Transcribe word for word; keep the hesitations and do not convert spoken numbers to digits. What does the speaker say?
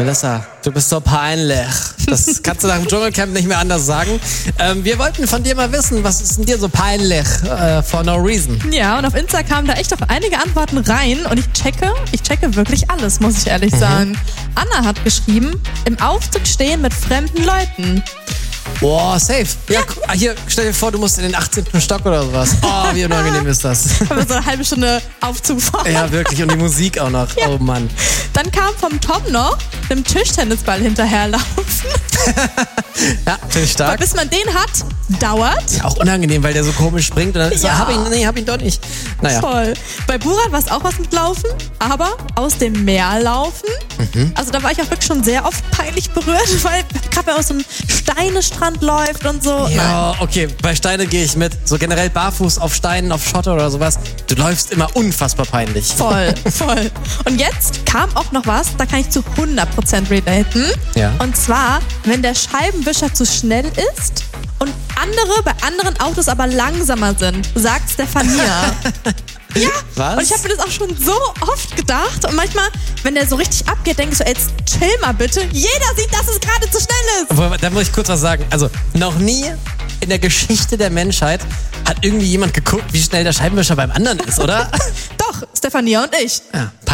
Melissa, du bist so peinlich. Das kannst du nach dem Dschungelcamp nicht mehr anders sagen. Ähm, wir wollten von dir mal wissen, was ist denn dir so peinlich äh, for no reason? Ja, und auf Insta kamen da echt auch einige Antworten rein und ich checke, ich checke wirklich alles, muss ich ehrlich mhm. sagen. Anna hat geschrieben, im Aufzug stehen mit fremden Leuten. Boah, safe. Ja, ja, hier, stell dir vor, du musst in den achtzehnten Stock oder sowas. Oh, wie unangenehm ist das? Haben wir so eine halbe Stunde Aufzug vor. Ja, wirklich. Und die Musik auch noch. Ja. Oh Mann. Dann kam vom Tom noch einem Tischtennisball hinterherlaufen. Ja, finde ich stark. Aber bis man den hat, dauert. Ja, auch unangenehm, weil der so komisch springt. Und dann ist ja. er, hab ihn, nee, hab ihn doch nicht. Naja. Voll. Bei Burat war es auch was mit Laufen, aber aus dem Meer laufen. Mhm. Also da war ich auch wirklich schon sehr oft peinlich berührt, weil gerade bei aus so einem Steinestrand läuft und so. Ja, okay, bei Steine gehe ich mit. So generell barfuß auf Steinen, auf Schotter oder sowas. Du läufst immer unfassbar peinlich. Voll, voll. Und jetzt kam auch noch was, da kann ich zu hundert Prozent relaten. Ja. Und zwar, wenn der Scheibenwischer zu schnell ist und andere bei anderen Autos aber langsamer sind, sagt Stefania. Ja, was? Und ich habe mir das auch schon so oft gedacht. Und manchmal, wenn der so richtig abgeht, denke ich so, ey, jetzt chill mal bitte. Jeder sieht, dass es gerade zu schnell ist. Aber da muss ich kurz was sagen. Also, noch nie in der Geschichte der Menschheit hat irgendwie jemand geguckt, wie schnell der Scheibenwischer beim anderen ist, oder? Doch, Stefania und ich. Ja.